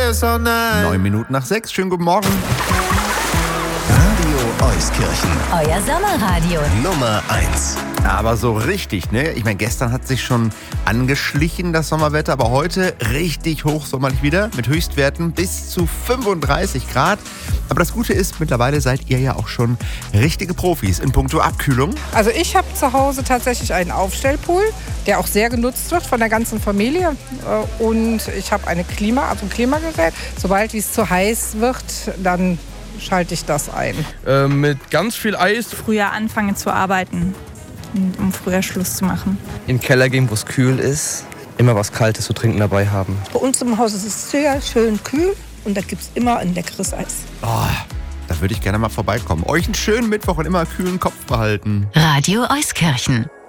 yes or nein. 9:09. Schönen guten Morgen. Radio Euskirchen. Euer Sommerradio. Nummer 1. Aber so richtig, ne? Ich meine, gestern hat sich schon angeschlichen, das Sommerwetter, aber heute richtig hochsommerlich wieder mit Höchstwerten bis zu 35 Grad. Aber das Gute ist, mittlerweile seid ihr ja auch schon richtige Profis in puncto Abkühlung. Also ich habe zu Hause tatsächlich einen Aufstellpool, der auch sehr genutzt wird von der ganzen Familie. Und ich habe ein Klimagerät. Sobald es zu heiß wird, dann schalte ich das ein. Mit ganz viel Eis. Früher anfangen zu arbeiten, um früher Schluss zu machen. In den Keller gehen, wo es kühl ist. Immer was Kaltes zu trinken dabei haben. Bei uns im Haus ist es sehr schön kühl und da gibt es immer ein leckeres Eis. Oh, da würde ich gerne mal vorbeikommen. Euch einen schönen Mittwoch und immer einen kühlen Kopf behalten. Radio Euskirchen.